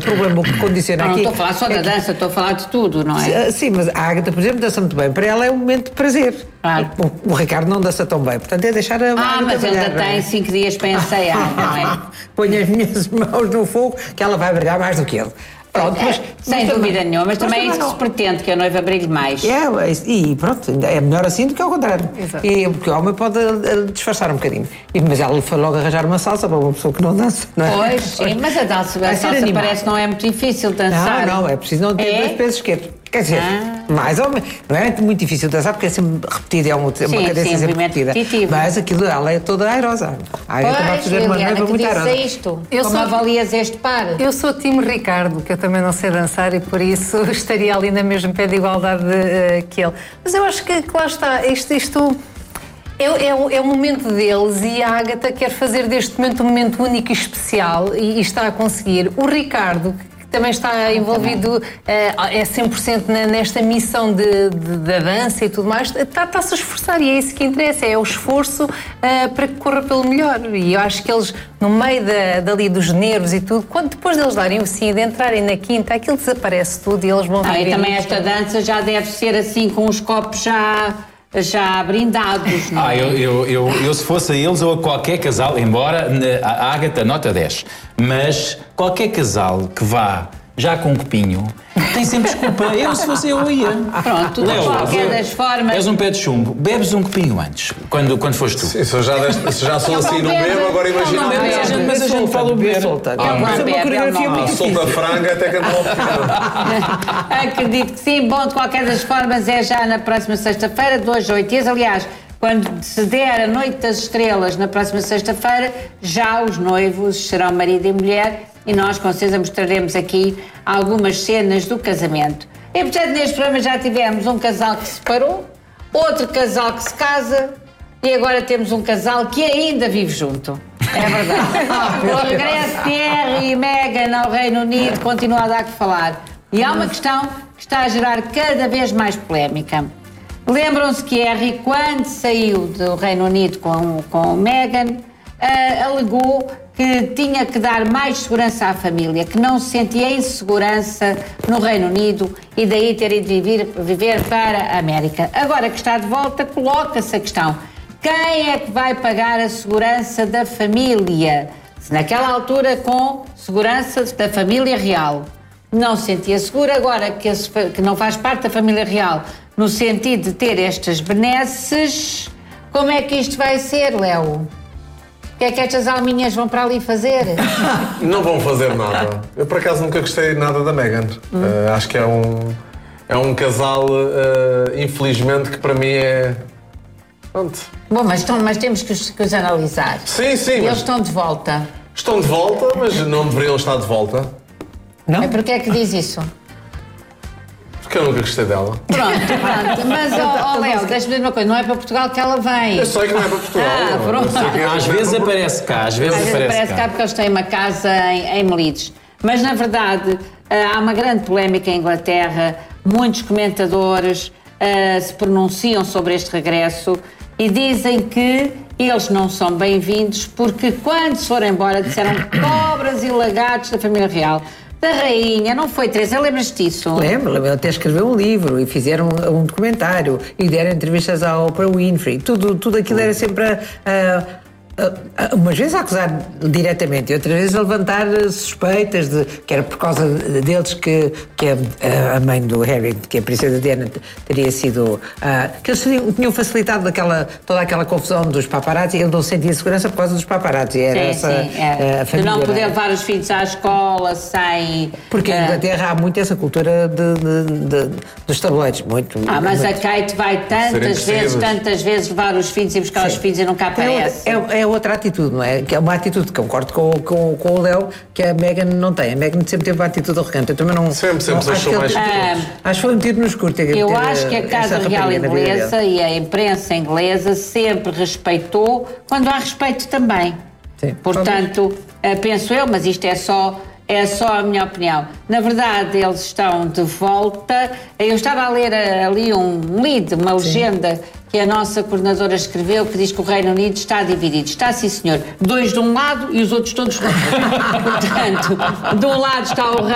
problema, o que condiciona Não aqui... estou a falar só da dança, estou a falar de tudo, não é? Sim, mas a Ágata, por exemplo, dança muito bem. Para ela é um momento de prazer. Claro. O Ricardo não dança tão bem, portanto é deixar a Ágata Mas brilhar, ainda não é? tem 5 dias para ensaiar, não é? Ponho as minhas mãos no fogo, que ela vai brilhar mais do que ele. Pronto, Sem dúvida nenhuma, mas também é isso que se pretende, que a noiva brilhe mais. E pronto, é melhor assim do que ao contrário. Exato. Porque o homem pode disfarçar um bocadinho. Mas ela foi logo arranjar uma salsa para uma pessoa que não dança, não é? Pois, sim, mas a salsa parece que não é muito difícil dançar. Não, é preciso não ter 2 pesos esquerdos. Quer dizer, mais ou menos. Não é muito difícil dançar porque é sempre repetido, é uma cadência sempre repetida. Repetitivo. Mas aquilo, ela é toda airosa. A Ágata vai fazer uma noiva muito airosa. Isto. Como avalias este par? Eu sou time Ricardo, que eu também não sei dançar e por isso estaria ali na mesma pé de igualdade que ele. Mas eu acho que lá está, isto é o momento deles e a Ágata quer fazer deste momento um momento único e especial e está a conseguir. O Ricardo, que também está envolvido, é 100% nesta missão da dança e tudo mais, está-se a esforçar e é isso que interessa, é o esforço para que corra pelo melhor. E eu acho que eles, no meio dali dos nervos e tudo, depois deles darem o sim, de entrarem na quinta, aquilo desaparece tudo e eles vão viver. E também esta dança já deve ser assim, com os copos já brindados, não é? Eu se fosse a eles ou a qualquer casal, embora a Ágata nota 10, mas qualquer casal que vá já com um copinho tem sempre desculpa. Se fosse eu ia. Pronto, de qualquer das formas. És um pé de chumbo, bebes um copinho antes, quando foste tu. Sim, se eu já sou assim, não bebo, agora imagina. Mas a gente fala o beber. Solta a franga até que eu não Acredito que sim. Bom, de qualquer das formas, é já na próxima sexta-feira, 2 a 8 dias. Aliás, quando se der a Noite das Estrelas, na próxima sexta-feira, já os noivos serão marido e mulher e nós, com certeza, mostraremos aqui algumas cenas do casamento. E, portanto, neste programa já tivemos um casal que se separou, outro casal que se casa e agora temos um casal que ainda vive junto. É verdade. O regresso de Harry e Meghan ao Reino Unido continua a dar que falar. E há uma questão que está a gerar cada vez mais polémica. Lembram-se que Harry, quando saiu do Reino Unido com Meghan, alegou que tinha que dar mais segurança à família, que não se sentia em segurança no Reino Unido e daí ter ido viver para a América. Agora que está de volta, coloca-se a questão: quem é que vai pagar a segurança da família? Se naquela altura, com segurança da família real, não se sentia segura, agora que não faz parte da família real, no sentido de ter estas benesses, como é que isto vai ser, Léo? O que é que estas alminhas vão para ali fazer? Não vão fazer nada. Eu, por acaso, nunca gostei nada da Meghan. Acho que é um casal, infelizmente, que para mim é... Pronto. Bom, mas temos que os analisar. Sim. Eles estão de volta. Estão de volta, mas não deveriam estar de volta. Não? É porque é que diz isso? Porque eu nunca gostei dela. Pronto. Mas, Léo, deixa-me dizer uma coisa, não é para Portugal que ela vem. Eu sei que não é para Portugal. Pronto. Às vezes aparece cá, às vezes aparece cá. Porque eles têm uma casa em Melides. Mas, na verdade, há uma grande polémica em Inglaterra, muitos comentadores se pronunciam sobre este regresso e dizem que eles não são bem-vindos porque, quando se foram embora, disseram cobras e lagartos da família real. Da rainha, não foi, Teresa? Lembras-te disso? Lembro, ele até escreveu um livro e fizeram um documentário e deram entrevistas à Oprah Winfrey. Tudo aquilo era sempre umas vezes a acusar diretamente e outras vezes a levantar suspeitas de que era por causa deles que a mãe do Harry, que a princesa Diana, teria sido... que eles tinham facilitado toda aquela confusão dos paparazzi. Ele não sentia segurança por causa dos paparazzi. Era a família. De não poder levar os filhos à escola sem... Porque em Inglaterra há muito essa cultura dos tabuleiros. Mas a Kate vai tantas vezes levar os filhos e buscar os filhos e nunca aparece. É outra atitude, não é? Que é uma atitude que concordo com o Léo, que a Meghan não tem. A Meghan sempre teve uma atitude arrogante. Eu também não... Sempre achou mais... Acho que foi um tiro no escuro. Eu acho que a Casa Real Inglesa e a imprensa inglesa sempre respeitou, quando há respeito também. Sim. Portanto, penso eu, mas isto é só a minha opinião. Na verdade, eles estão de volta. Eu estava a ler ali um lead, uma legenda que a nossa coordenadora escreveu, que diz que o Reino Unido está dividido. Está, sim, senhor. 2 de um lado e os outros todos juntos. Portanto, de um lado está o